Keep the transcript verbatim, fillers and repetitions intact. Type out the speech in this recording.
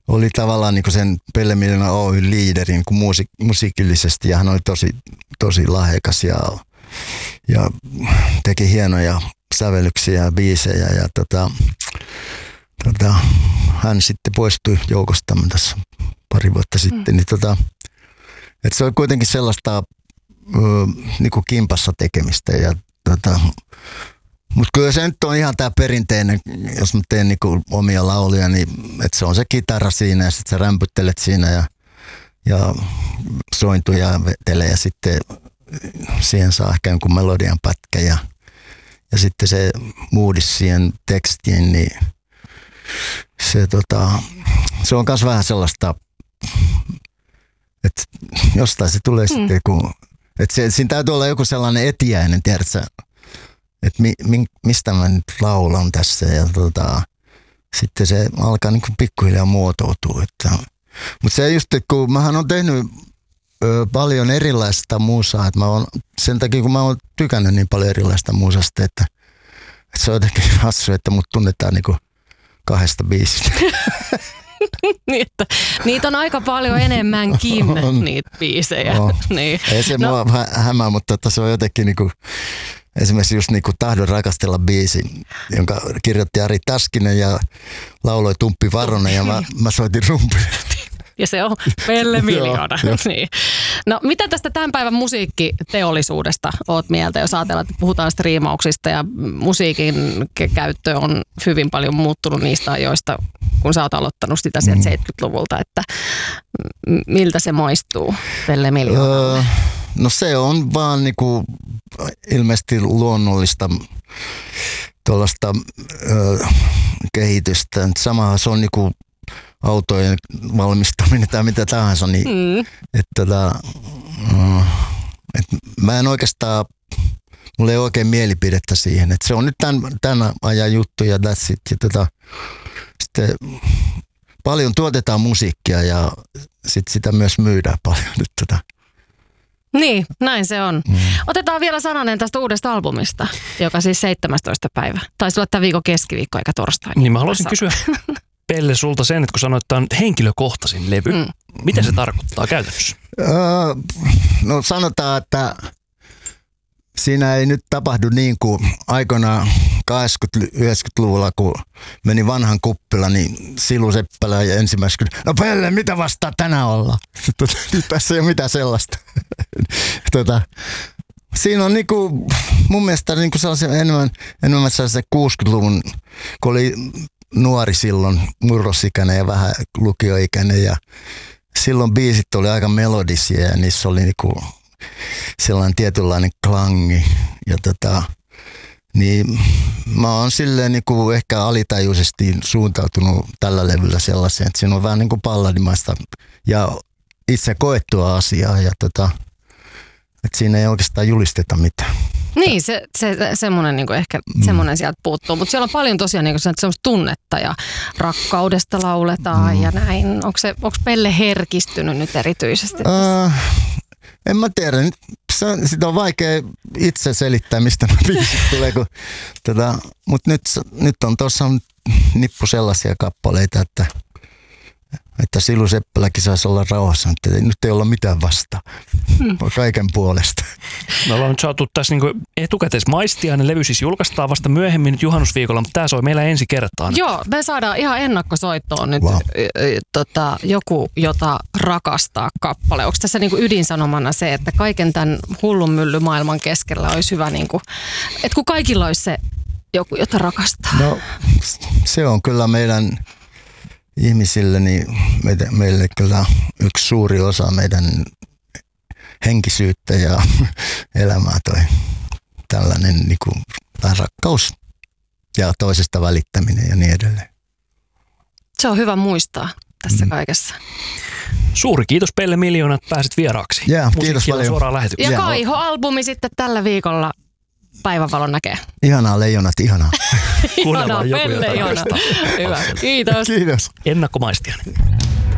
oli tavallaan niin kuin sen Pelle Miljoona Oy liideri niin kuin musiik- musiikillisesti ja hän oli tosi, tosi lahjakas ja, ja teki hienoja sävellyksiä ja biisejä ja tota, tota, hän sitten poistui joukostamme tässä pari vuotta sitten. Mm. Niin tota, että se oli kuitenkin sellaista niin kuin kimpassa tekemistä ja tota, mutta kyllä se nyt on ihan tämä perinteinen, jos mä teen niinku omia lauluja, niin että se on se kitara siinä ja sitten sä rämpyttelet siinä ja, ja sointuja vetelee ja sitten siihen saa ehkä jonkun melodian pätkä ja, ja sitten se moodis siihen tekstiin, niin se, tota, se on myös vähän sellaista, että jostain se tulee mm. sitten, kun, että se, siinä täytyy olla joku sellainen etiäinen, tiedätkö, että mi, mi, mistä mä nyt laulan tässä ja tota, sitten se alkaa niin kuin pikkuhiljaa muotoutua. Mutta se just, että kun mähän on tehnyt ö, paljon erilaista musaa, että mä oon, sen takia kun mä oon tykännyt niin paljon erilaista musasta, että, että se on jotenkin hassu, että mut tunnetaan niin kuin kahdesta biisistä. niin, että, niitä on aika paljon enemmänkin, on, niitä biisejä. Niin. Ei se no. mua hämää, mutta tota, se on jotenkin niinku, esimerkiksi just niinku Tahdon rakastella biisi, jonka kirjoitti Ari Taskinen ja lauloi Tumppi Varonen ja mä, mä soitin rumpia. Ja se on Pelle Miljoona. niin. No mitä tästä tämän päivän musiikkiteollisuudesta oot mieltä, jos ajatellaan, että puhutaan striimauksista ja musiikin käyttö on hyvin paljon muuttunut niistä ajoista, kun sä oot aloittanut sitä sieltä mm. seitsemänkymmentäluvulta, että miltä se maistuu Pelle Miljoona? Öö, no se on vaan niinku ilmeisesti luonnollista tuollaista öö, kehitystä. Samahan se on niinku autojen valmistaminen tai mitä tahansa, niin mm. että tota, et mä en oikeastaan, mulla ei ole oikein mielipidettä siihen, että se on nyt tämän, tämän ajan juttu ja that's it. Ja tota, sitten paljon tuotetaan musiikkia ja sit sitä myös myydään paljon nyt tota. Niin, näin se on. Mm. Otetaan vielä sananen tästä uudesta albumista, joka siis seitsemästoista päivä. Taisi olla tämän viikon keskiviikko eikä torstai. Niin mä haluaisin kysyä Pelle sulta sen, että kun sanoit, että tämä on henkilökohtaisin levy, mm. mitä se tarkoittaa käytännössä? Öö, no sanotaan, että siinä ei nyt tapahdu niin kuin aikoinaan kahdeksankymmentä-yhdeksänkymmentäluvulla, kun meni vanhan kuppila, niin Silu Seppälä ja ensimmäisenä, no Pelle, mitä vastaa tänään olla? Nyt tässä ei ole mitään sellaista. tota, siinä on niinku, mun mielestä niinku enemmän, enemmän sellaisen kuusikymmentäluvun, kun oli nuori silloin, murrosikäinen ja vähän lukioikäinen ja silloin biisit oli aika melodisia ja niissä oli niinku sellainen tietynlainen klangi ja tota, niin mä oon silleen niinku ehkä alitajuisesti suuntautunut tällä levyllä sellaiseen, että siinä on vähän niinku palladimaista ja itse koettua asiaa ja tota, että siinä ei oikeastaan julisteta mitään. Niin, se, se, semmoinen niinku ehkä mm. semmoinen sieltä puuttuu, mutta siellä on paljon tosiaan niinku semmoista tunnetta ja rakkaudesta lauletaan mm. ja näin. Onko se, onko Pelle herkistynyt nyt erityisesti? Uh, en mä tiedä. Se, sitä on vaikea itse selittää, mistä nämä biisit tulee. Kun, tota, mutta nyt, nyt on tuossa nippu sellaisia kappaleita, että että Silu Seppäläkin saisi olla rauhassa, että nyt ei olla mitään vastaan, hmm. kaiken puolesta. Me ollaan nyt saatu tässä niinku etukäteismaistiainen levy, siis julkaistaan vasta myöhemmin nyt juhannusviikolla, mutta tämä soi meillä ensi kertaa. Joo, me saadaan ihan ennakkosoittoon nyt wow. y- y- tota, joku, jota rakastaa kappale. Onko tässä niinku ydinsanomana se, että kaiken tämän hullun myllymaailman keskellä olisi hyvä, niinku, että kun kaikilla olisi se joku, jota rakastaa? No se on kyllä meidän ihmisille, niin meille, meille kyllä yksi suuri osa meidän henkisyyttä ja elämää toi tällainen niin kuin, rakkaus ja toisesta välittäminen ja niin edelleen. Se on hyvä muistaa tässä mm. kaikessa. Suuri kiitos Pelle Miljoona, että pääsit vieraaksi. Yeah, kiitos paljon. Suoraan lähetykseen. Ja Kaiho-albumi sitten tällä viikolla päivänvalon näkee. Ihanaa leijonat, ihanaa. Ihanaa Pelle, ihanaa. Hyvä, kiitos. Kiitos. Ennakkomaistiainen.